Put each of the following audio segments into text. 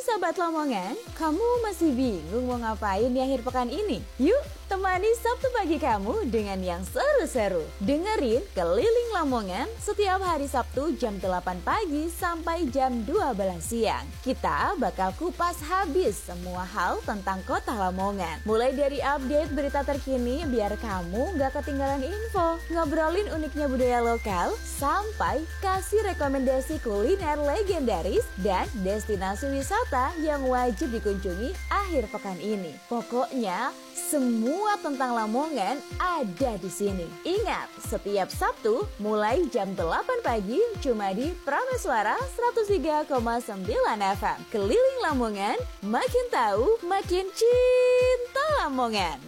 Sobat Lamongan, kamu masih bingung mau ngapain di akhir pekan ini? Yuk, temani Sabtu pagi kamu dengan yang seru-seru. Dengerin Keliling Lamongan setiap hari Sabtu jam 8 pagi sampai jam 12 siang. Kita bakal kupas habis semua hal tentang kota Lamongan. Mulai dari update berita terkini biar kamu gak ketinggalan info, ngobrolin uniknya budaya lokal, sampai kasih rekomendasi kuliner legendaris dan destinasi wisata yang wajib dikunjungi akhir pekan ini. Pokoknya semua tentang Lamongan ada di sini. Ingat, setiap Sabtu mulai jam 8 pagi cuma di Prameswara 103,9 FM. Keliling Lamongan, makin tahu, makin cinta Lamongan.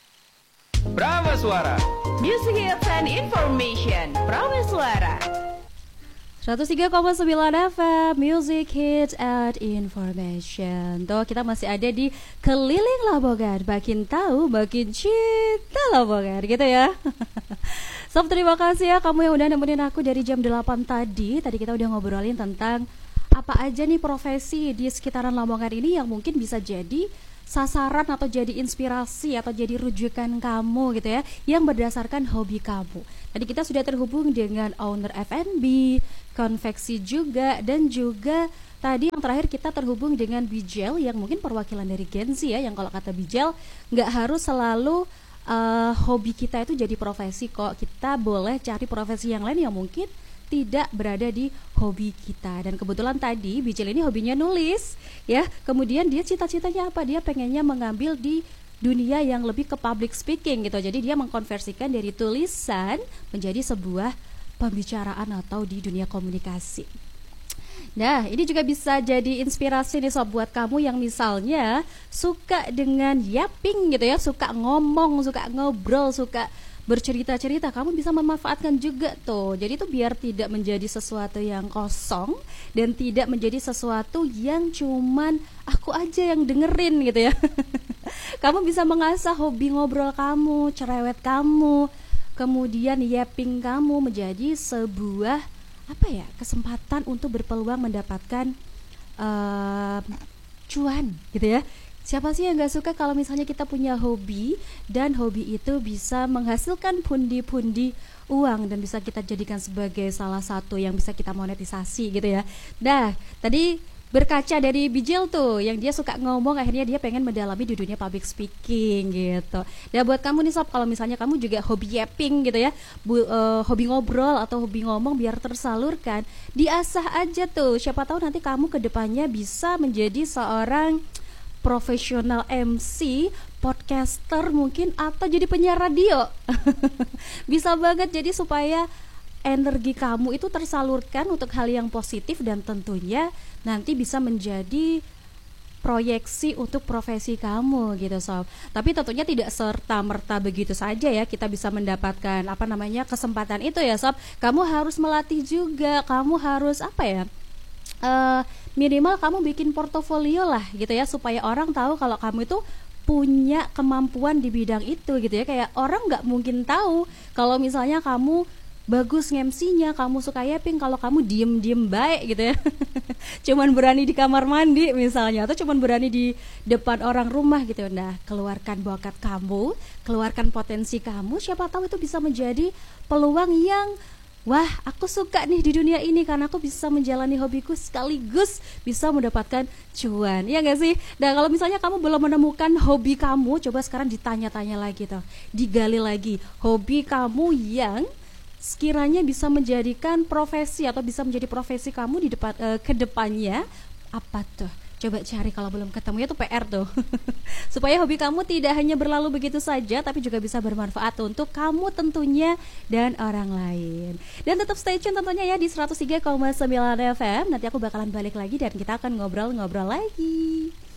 Prameswara, Music Hits and Information. Prameswara 103,9 FM, Music Hits and Information. Tuh, kita masih ada di Keliling Lamongan, makin tahu makin cinta Lamongan, gitu ya. Sob, terima kasih ya kamu yang udah nemenin aku dari jam 8 tadi. Tadi kita udah ngobrolin tentang apa aja nih profesi di sekitaran Lamongan ini yang mungkin bisa jadi sasaran atau jadi inspirasi atau jadi rujukan kamu gitu ya, yang berdasarkan hobi kamu. Tadi kita sudah terhubung dengan owner F&B, konveksi juga, dan juga tadi yang terakhir kita terhubung dengan Bijel yang mungkin perwakilan dari Gen Z ya, yang kalau kata Bijel nggak harus selalu hobi kita itu jadi profesi kok. Kita boleh cari profesi yang lain yang mungkin tidak berada di hobi kita. Dan kebetulan tadi Bijel ini hobinya nulis ya. Kemudian dia cita-citanya apa? Dia pengennya mengambil di dunia yang lebih ke public speaking gitu. Jadi dia mengkonversikan dari tulisan menjadi sebuah pembicaraan atau di dunia komunikasi. Nah, ini juga bisa jadi inspirasi nih sob buat kamu yang misalnya suka dengan yapping gitu ya, suka ngomong, suka ngobrol, suka bercerita-cerita, kamu bisa memanfaatkan juga tuh. Jadi itu biar tidak menjadi sesuatu yang kosong dan tidak menjadi sesuatu yang cuman aku aja yang dengerin gitu ya. Kamu bisa mengasah hobi ngobrol kamu, cerewet kamu, kemudian yapping kamu menjadi sebuah kesempatan untuk berpeluang mendapatkan cuan gitu ya. Siapa sih yang gak suka kalau misalnya kita punya hobi dan hobi itu bisa menghasilkan pundi-pundi uang dan bisa kita jadikan sebagai salah satu yang bisa kita monetisasi gitu ya. Nah, tadi berkaca dari Bijel tuh yang dia suka ngomong, akhirnya dia pengen mendalami di dunia public speaking gitu. Dan buat kamu nih sob, kalau misalnya kamu juga hobi yapping gitu ya, hobi ngobrol atau hobi ngomong biar tersalurkan, diasah aja tuh. Siapa tahu nanti kamu kedepannya bisa menjadi seorang profesional MC, podcaster mungkin, atau jadi penyiar radio. Bisa banget, jadi supaya energi kamu itu tersalurkan untuk hal yang positif dan tentunya nanti bisa menjadi proyeksi untuk profesi kamu gitu sob. Tapi tentunya tidak serta-merta begitu saja ya kita bisa mendapatkan kesempatan itu ya sob. Kamu harus melatih juga, kamu harus minimal kamu bikin portofolio lah gitu ya, supaya orang tahu kalau kamu itu punya kemampuan di bidang itu gitu ya. Kayak orang nggak mungkin tahu kalau misalnya kamu bagus nge-MC-nya, kamu suka yapping kalau kamu diem-diem baik gitu ya. Cuman berani di kamar mandi misalnya, atau cuman berani di depan orang rumah gitu. Nah, keluarkan bakat kamu, keluarkan potensi kamu, siapa tahu itu bisa menjadi peluang yang wah, aku suka nih di dunia ini karena aku bisa menjalani hobiku sekaligus bisa mendapatkan cuan. Iya gak sih? Dan kalau misalnya kamu belum menemukan hobi kamu, coba sekarang ditanya-tanya lagi tuh, digali lagi hobi kamu yang sekiranya bisa menjadikan profesi atau bisa menjadi profesi kamu di depan ke depannya. Apa tuh? Coba cari, kalau belum ketemu ya tuh PR tuh. Supaya hobi kamu tidak hanya berlalu begitu saja, tapi juga bisa bermanfaat untuk kamu tentunya dan orang lain. Dan tetap stay tune tentunya ya di 103,9 FM. Nanti aku bakalan balik lagi dan kita akan ngobrol-ngobrol lagi.